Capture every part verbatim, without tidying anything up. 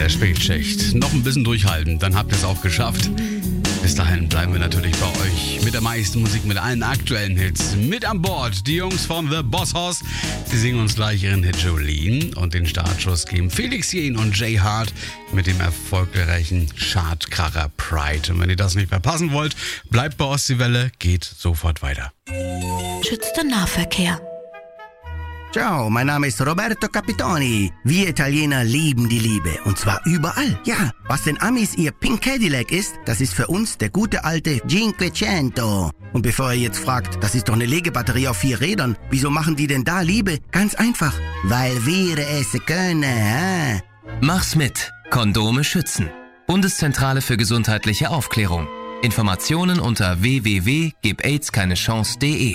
der Spätschicht. Noch ein bisschen durchhalten, dann habt ihr es auch geschafft. Bis dahin bleiben wir natürlich bei euch mit der meisten Musik, mit allen aktuellen Hits. Mit an Bord die Jungs von The Boss Hoss. Sie singen uns gleich ihren Hit Jolene und den Startschuss geben Felix Jähn und Jay Hart mit dem erfolgreichen Chartkracher Pride. Und wenn ihr das nicht verpassen wollt, bleibt bei Ostseewelle, geht sofort weiter. Schützt den Nahverkehr. Ciao, mein Name ist Roberto Capitoni. Wir Italiener lieben die Liebe. Und zwar überall. Ja, was den Amis ihr Pink Cadillac ist, das ist für uns der gute alte Cinquecento. Und bevor ihr jetzt fragt, das ist doch eine Legebatterie auf vier Rädern. Wieso machen die denn da Liebe? Ganz einfach. Weil wir es können. Äh? Mach's mit. Kondome schützen. Bundeszentrale für gesundheitliche Aufklärung. Informationen unter w w w punkt gib aids keine chance punkt de.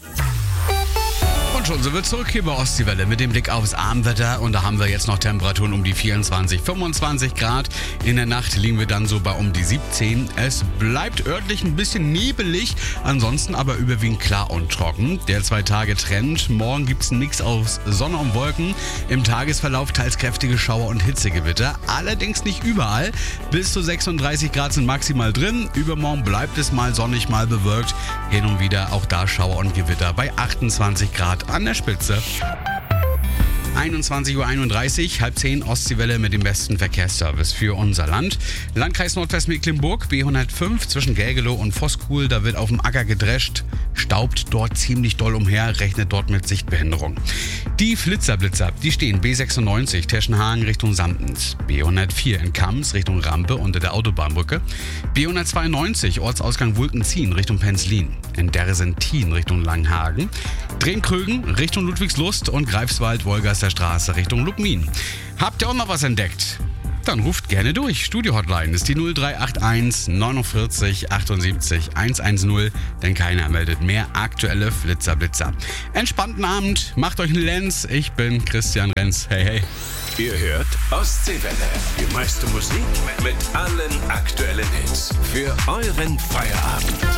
Und schon sind wir zurück hier bei Ostseewelle mit dem Blick aufs Abendwetter. Und da haben wir jetzt noch Temperaturen um die vierundzwanzig, fünfundzwanzig Grad. In der Nacht liegen wir dann so bei um die siebzehn. Es bleibt örtlich ein bisschen nebelig, ansonsten aber überwiegend klar und trocken. Der Zwei-Tage-Trend. Morgen gibt es einen Mix aus Sonne und Wolken. Im Tagesverlauf teils kräftige Schauer und Hitzegewitter. Allerdings nicht überall. Bis zu sechsunddreißig Grad sind maximal drin. Übermorgen bleibt es mal sonnig, mal bewölkt. Hin und wieder auch da Schauer und Gewitter bei achtundzwanzig Grad an der Spitze. einundzwanzig Uhr einunddreißig, halb zehn, Ostseewelle mit dem besten Verkehrsservice für unser Land. Landkreis Nordwestmecklenburg, B hundertfünf zwischen Gelgelow und Voskuhl, da wird auf dem Acker gedrescht, staubt dort ziemlich doll umher, rechnet dort mit Sichtbehinderung. Die Flitzerblitzer, die stehen B sechsundneunzig, Teschenhagen Richtung Samtens, B hundertvier in Kams Richtung Rampe unter der Autobahnbrücke, B hundertzweiundneunzig Ortsausgang Wulkenzien Richtung Penzlin, in Dersentin Richtung Langhagen, Drehmkrögen Richtung Ludwigslust und Greifswald-Wolgaster Straße Richtung Lubmin. Habt ihr auch noch was entdeckt? Dann ruft gerne durch. Studio-Hotline ist die null drei acht eins neunundvierzig achtundsiebzig hundertzehn, denn keiner meldet mehr aktuelle Flitzerblitzer. Entspannten Abend, macht euch einen Lenz. Ich bin Christian Renz. Hey, hey. Ihr hört Ostseewelle. Die meiste Musik mit allen aktuellen Hits. Für euren Feierabend.